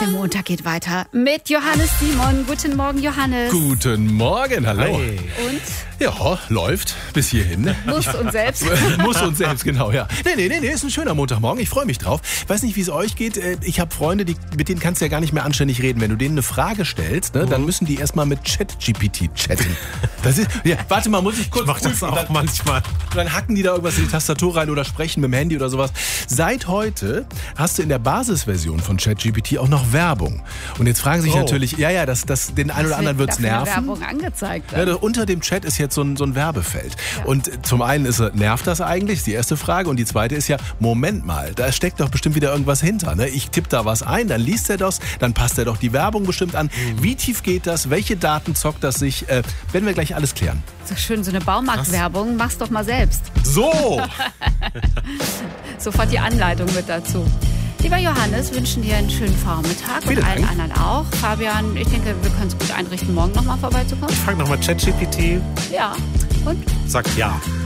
Der Montag geht weiter mit Johannes Simon. Guten Morgen, Johannes. Guten Morgen, hallo. Hi. Und? Ja, läuft bis hierhin. Muss und selbst. Muss uns selbst, genau, ja. Nee, ist ein schöner Montagmorgen. Ich freue mich drauf. Weiß nicht, wie es euch geht. Ich habe Freunde, mit denen kannst du ja gar nicht mehr anständig reden. Wenn du denen eine Frage stellst, ne, dann müssen die erstmal mit ChatGPT chatten. Das ist, ja, warte mal, muss ich kurz Ich mach das auch manchmal. Dann hacken die da irgendwas in die Tastatur rein oder sprechen mit dem Handy oder sowas. Seit heute hast du in der Basisversion von ChatGPT auch noch Werbung. Und jetzt fragen sich natürlich, den einen oder anderen wird's nerven. Werbung angezeigt. Ja, unter dem Chat ist jetzt so ein Werbefeld. Ja. Und zum einen nervt das eigentlich, ist die erste Frage. Und die zweite ist ja, Moment mal, da steckt doch bestimmt wieder irgendwas hinter. Ne? Ich tippe da was ein, dann liest er das, dann passt er doch die Werbung bestimmt an. Wie tief geht das? Welche Daten zockt das sich? Werden wir gleich alles klären. So schön, so eine Baumarktwerbung, mach's doch mal selbst. So! Sofort die Anleitung mit dazu. Lieber Johannes, wünschen dir einen schönen Vormittag und allen anderen auch. Fabian, ich denke, wir können es gut einrichten, morgen nochmal vorbeizukommen. Ich frage nochmal ChatGPT. Ja, und? Sagt ja.